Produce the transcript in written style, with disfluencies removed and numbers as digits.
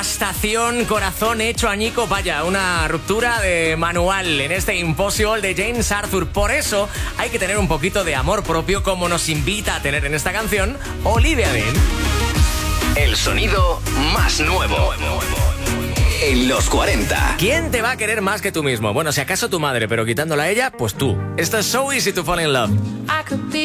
devastación, corazón hecho añico, vaya, una ruptura de manual en este Impossible de James Arthur. Por eso hay que tener un poquito de amor propio, como nos invita a tener en esta canción Olivia Dean. El sonido más nuevo en los 40. ¿Quién te va a querer más que tú mismo? Bueno, si acaso tu madre, pero quitándola a ella, pues tú. Esto es So Easy to Fall in Love.